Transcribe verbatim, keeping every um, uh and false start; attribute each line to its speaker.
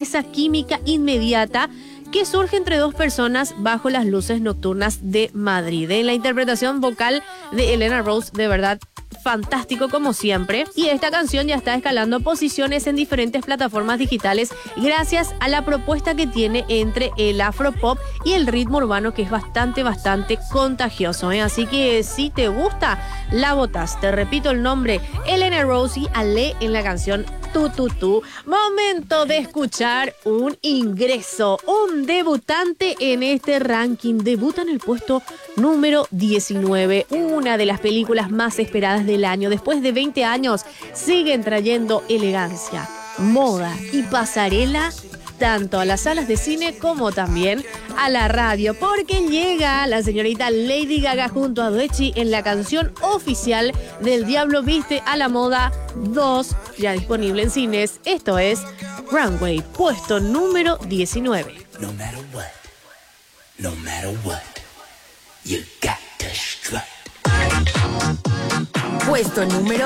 Speaker 1: esa química inmediata que surge entre dos personas bajo las luces nocturnas de Madrid. En la interpretación vocal de Elena Rose, de verdad, fantástico como siempre. Y esta canción ya está escalando posiciones en diferentes plataformas digitales gracias a la propuesta que tiene entre el afropop y el ritmo urbano, que es bastante, bastante contagioso, ¿eh? Así que si te gusta, la botas. Te repito el nombre, Elena Rose y Ale en la canción Tu Tu Tu. Momento de escuchar un ingreso, un debutante en este ranking. Debuta en el puesto número diecinueve, una de las películas más esperadas del año. Después de veinte años, siguen trayendo elegancia, moda y pasarela tanto a las salas de cine como también a la radio, porque llega la señorita Lady Gaga junto a Doechii en la canción oficial del Diablo Viste a la Moda dos, ya disponible en cines. Esto es Runway, puesto número diecinueve.
Speaker 2: No matter what, no matter what, you got to strut.
Speaker 3: Puesto número